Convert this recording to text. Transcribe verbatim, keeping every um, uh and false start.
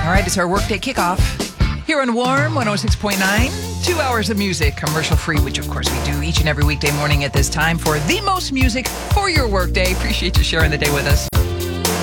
All right, it's our workday kickoff here on Warm one oh six point nine. Two hours of music, commercial free, which of course we do each and every weekday morning at this time for the most music for your workday. Appreciate you sharing the day with us.